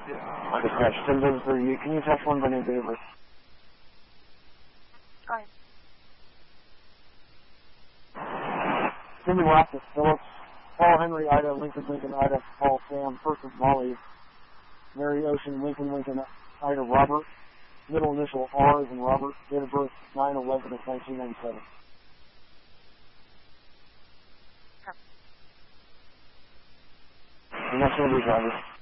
I dispatch 1033. Can you attach one by name, date of birth? Go ahead. Cindy Loftus Phillips, Paul Henry, Ida, Lincoln, Lincoln, Ida, Paul Sam, first of Molly, Mary Ocean, Lincoln, Lincoln, Ida, Robert, middle initial R as in Robert, date of birth 9/11 of 1997. Sure. The next one will be driver.